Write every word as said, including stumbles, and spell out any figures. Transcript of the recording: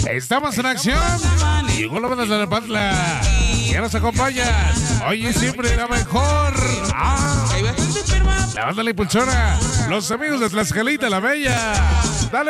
Estamos en acción. Llegó la banda de la Patla. Ya nos acompañan. Hoy y siempre la mejor. Ah, la banda La Impulsora. Los amigos de Tlaxcalita la Bella. Dale.